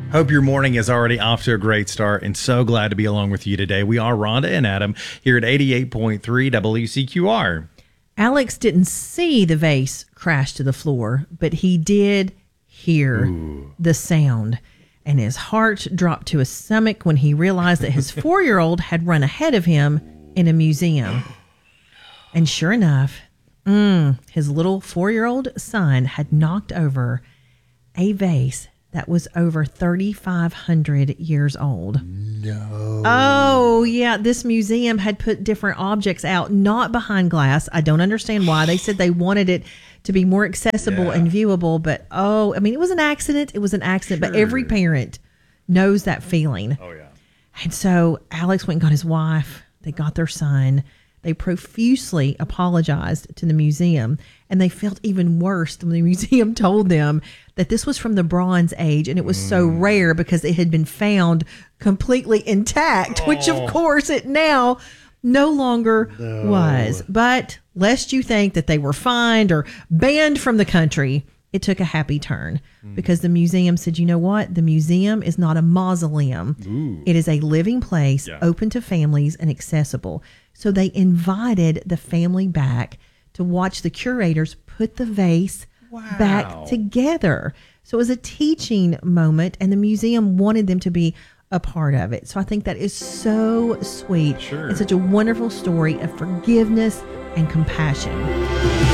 Hope your morning is already off to a great start and so glad to be along with you today. We are Rhonda and Adam here at 88.3 WCQR. Alex didn't see the vase crash to the floor, but he did hear the sound. And his heart dropped to his stomach when he realized that his 4-year-old had run ahead of him in a museum. And sure enough, his little 4-year-old son had knocked over a vase that was over 3,500 years old. No. Oh, yeah. This museum had put different objects out, not behind glass. I don't understand why. They said they wanted it to be more accessible and viewable. But, it was an accident. It was an accident. Sure. But every parent knows that feeling. Oh, yeah. And so Alex went and got his wife. They got their son. They profusely apologized to the museum, and they felt even worse when the museum told them that this was from the Bronze Age, and it was so rare because it had been found completely intact, which of course it now no longer was. But lest you think that they were fined or banned from the country, it took a happy turn because the museum said, you know what? The museum is not a mausoleum. Ooh. It is a living place, open to families and accessible. So they invited the family back to watch the curators put the vase back together. So it was a teaching moment, and the museum wanted them to be a part of it. So I think that is so sweet. Sure. It's such a wonderful story of forgiveness and compassion.